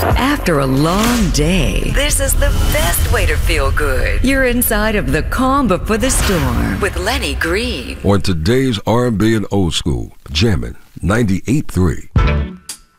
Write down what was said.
After a long day, this is the best way to feel good. You're inside of the calm before the storm with Lenny Green. On today's R&B and old school, jamming 98.3.